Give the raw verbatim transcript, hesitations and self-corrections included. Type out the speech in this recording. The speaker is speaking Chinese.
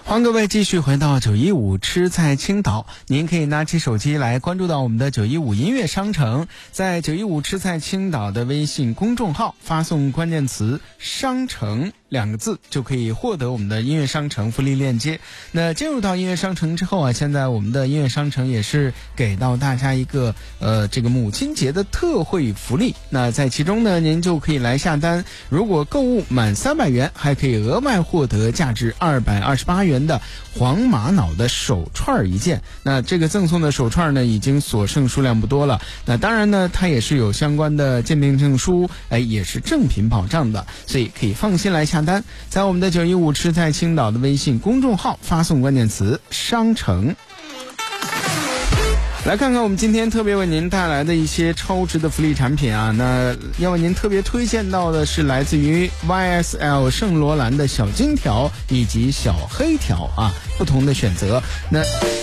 欢迎各位继续回到九一五吃在青岛，您可以拿起手机来关注到我们的九一五音乐商城，在九一五吃在青岛的微信公众号发送关键词商城两个字，就可以获得我们的音乐商城福利链接。那进入到音乐商城之后啊，现在我们的音乐商城也是给到大家一个呃这个母亲节的特惠福利。那在其中呢，您就可以来下单，如果购物满三百元，还可以额外获得价值二百二十八元的黄玛瑙的手串一件。那这个赠送的手串呢，已经所剩数量不多了。那当然呢，它也是有相关的鉴定证书，哎，也是正品保障的，所以可以放心来下单。在我们的九一五吃在青岛的微信公众号发送关键词商城。来看看我们今天特别为您带来的一些超值的福利产品啊，那要为您特别推荐到的是来自于 Y S L 圣罗兰的小金条以及小黑条啊，不同的选择。那